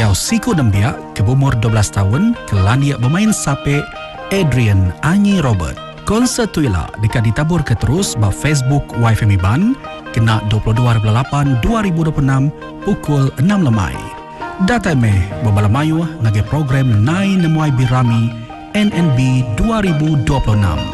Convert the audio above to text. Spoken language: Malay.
Yau siku nembia ke umur 12 tahun kelandia bermain sape Adrian Anyi Robert. Konsert tuila dekat ditabur ke terus ba Facebook YFM Ban kena 22/8/2026 pukul 6 lemai. Data meh bebalamayu ngage program Nai Nemuai Birami NNB 2026.